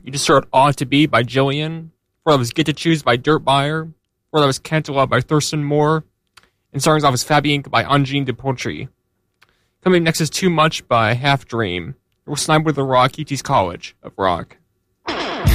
You Just Sort of Ought to Be by Jillian. Before that was Get to Choose by Dirt Buyer. Before that was Cantaloupe by Thurston Moore. And starting off was Fabi Inc. by Angine de Poultry. Coming next is Too Much by Half Dream. We'll snipe with the Rock, UT's College of Rock.